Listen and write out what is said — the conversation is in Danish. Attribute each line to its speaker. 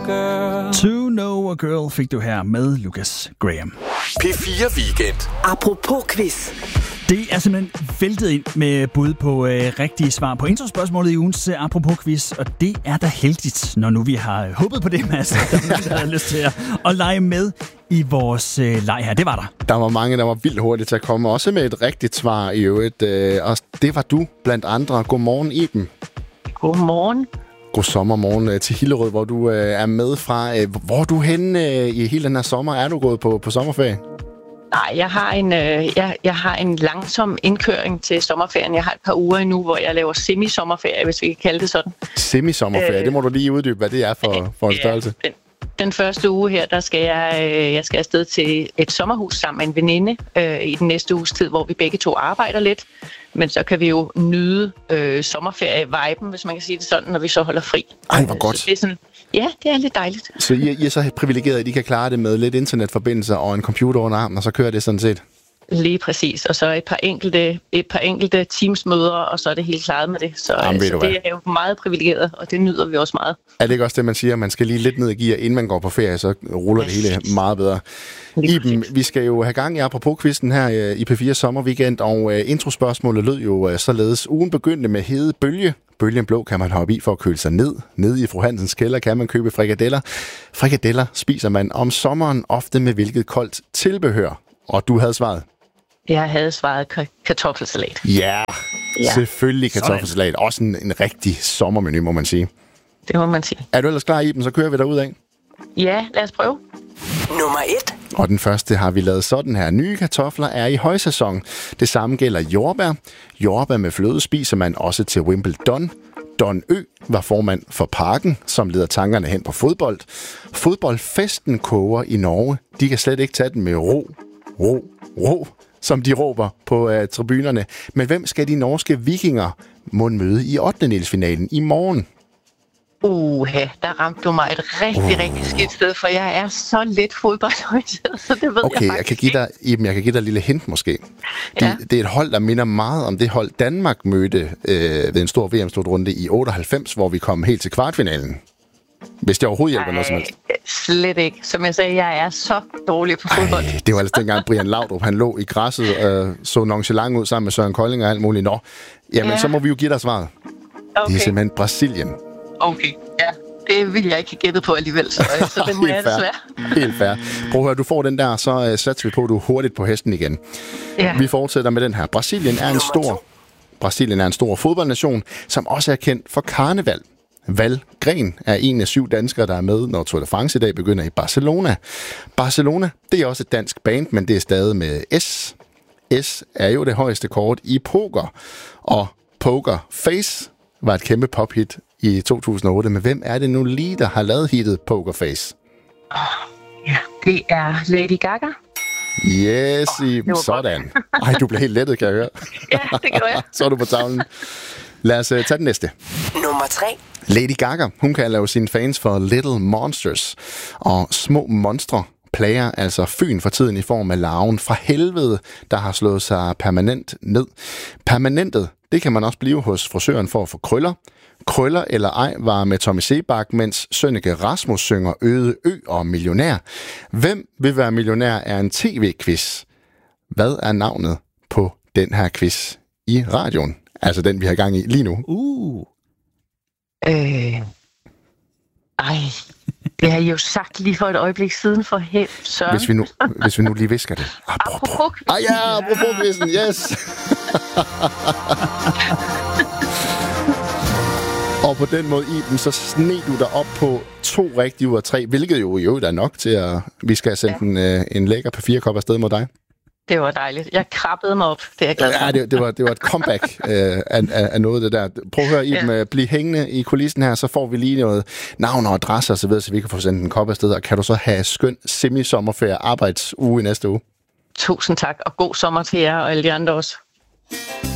Speaker 1: girl.
Speaker 2: To Know a Girl fik du her med Lucas Graham.
Speaker 3: P4 Weekend.
Speaker 4: Apropos quiz.
Speaker 2: Det er simpelthen væltet ind med bud på rigtige svar på introspørgsmålet i ugens apropos quiz, og det er da heldigt, når nu vi har håbet på det, Mads, der havde lyst til at lege med i vores leg her. Det var der.
Speaker 5: Der var mange, der var vildt hurtigt til at komme, også med et rigtigt svar i øvrigt. Og det var du blandt andre. Godmorgen, Iben.
Speaker 6: Godmorgen.
Speaker 5: God sommermorgen til Hillerød, hvor du er med fra. Hvor er du henne i hele den her sommer? Er du gået på sommerferie?
Speaker 6: Nej, jeg har en langsom indkøring til sommerferien. Jeg har et par uger endnu, hvor jeg laver semi-sommerferie, hvis vi kan kalde det sådan.
Speaker 5: Semi-sommerferie, det må du lige uddybe, hvad det er for en størrelse.
Speaker 6: Den første uge her, der skal jeg skal afsted til et sommerhus sammen med en veninde i den næste uges tid, hvor vi begge to arbejder lidt. Men så kan vi jo nyde sommerferie-viben, hvis man kan sige det sådan, når vi så holder fri.
Speaker 5: Ej, hvor godt.
Speaker 6: Så det er sådan, ja, det er lidt dejligt.
Speaker 5: Så I er så privilegeret, at I kan klare det med lidt internetforbindelser og en computer under armen, og så kører det sådan set?
Speaker 6: Lige præcis. Og så et par enkelte Teams-møder, og så er det helt klaret med det. Så det er jo meget privilegeret, og det nyder vi også meget. Er det
Speaker 5: ikke også det, man siger? Man skal lige lidt ned i gear, inden man går på ferie, så ruller det hele meget bedre. Iben, vi skal jo have gang i apropos-quizzen her i P4 Sommerweekend, og introspørgsmålet lød jo således. Ugen begyndte med hede bølge. Bølgen blå kan man hoppe i for at køle sig ned. Nede i fru Hansens kælder kan man købe frikadeller. Frikadeller spiser man om sommeren ofte med hvilket koldt tilbehør. Og du havde svaret?
Speaker 6: Jeg havde svaret kartoffelsalat.
Speaker 5: Ja, selvfølgelig kartoffelsalat. Også en rigtig sommermenu, må man sige.
Speaker 6: Det må man sige.
Speaker 5: Er du ellers klar, Iben? Så kører vi derudad.
Speaker 6: Ja, lad os prøve.
Speaker 4: Nummer 1.
Speaker 5: Og den første har vi lavet sådan her. Nye kartofler er i højsæson. Det samme gælder jordbær. Jordbær med fløde spiser man også til Wimbledon. Don Ø var formand for Parken, som leder tankerne hen på fodbold. Fodboldfesten koger i Norge. De kan slet ikke tage den med ro, som de råber på tribunerne. Men hvem skal de norske vikinger møde i 8. finalen i morgen?
Speaker 6: Der ramte du mig et rigtig skidt sted, for jeg er så lidt fodboldorienteret, så det ved jeg faktisk
Speaker 5: jeg kan give dig et lille hint måske.
Speaker 6: Ja.
Speaker 5: Det er et hold, der minder meget om det hold, Danmark mødte ved en stor VM-slutrunde i 98, hvor vi kom helt til kvartfinalen. Hvis det overhovedet hjælper noget som helst.
Speaker 6: Slet ikke. Som jeg sagde, jeg er så dårlig på fodbold.
Speaker 5: Det var altså dengang Brian Laudrup, han lå i græsset og så nonchalant ud sammen med Søren Kolding og alt muligt. Jamen, så må vi jo give dig svaret. Okay. Det er simpelthen Brasilien.
Speaker 6: Okay, ja. Det vil jeg ikke have gættet på alligevel, så det må jeg desværre.
Speaker 5: Helt fair. Prøv at høre, du får den der, så satser vi på, at du er hurtigt på hesten igen. Ja. Vi fortsætter med den her. Brasilien er en stor fodboldnation, som også er kendt for karneval. Valgren er en af 7 danskere, der er med, når Tour de France i dag begynder i Barcelona. Barcelona, det er også et dansk band, men det er stadig med S. S er jo det højeste kort i poker, og Poker Face var et kæmpe pophit i 2008. Men hvem er det nu lige, der har lavet hittet Poker Face?
Speaker 6: Ja, det er Lady Gaga.
Speaker 5: Yes, sådan. Ej, du blev helt lettet, kan jeg høre.
Speaker 6: Ja, det gør jeg.
Speaker 5: Så er du på tavlen. Lad os tage den næste.
Speaker 4: Nummer 3.
Speaker 5: Lady Gaga, hun kan lave sine fans for Little Monsters. Og små monstre plager altså Fyn for tiden i form af larven fra helvede, der har slået sig permanent ned. Permanentet, det kan man også blive hos frisøren for at få krøller. Krøller eller ej var med Tommy Sebak, mens Sønneke Rasmus synger Øde Ø og Millionær. Hvem vil være millionær er en tv-quiz. Hvad er navnet på den her quiz i radioen? Altså den, vi har gang i lige nu.
Speaker 6: Det har I jo sagt lige for et øjeblik siden for Søren.
Speaker 5: Hvis vi nu lige visker det. Apropos quizzen, yes! Og på den måde, Iben, så sneg du dig op på 2 rigtige ud af 3, hvilket jo er nok til, at vi skal sende en lækker P4-kop afsted mod dig.
Speaker 6: Det var dejligt. Jeg krabbede mig op. Det er jeg glad for.
Speaker 5: Ja, det var et comeback af noget af det der. Prøv at høre, Iben, blive hængende i kulissen her, så får vi lige noget navn og adresse og så videre, så vi kan få sendt en kop afsted. Og kan du så have skøn semi-sommerferie arbejdsuge i næste uge?
Speaker 6: Tusind tak, og god sommer til jer og alle de andre også.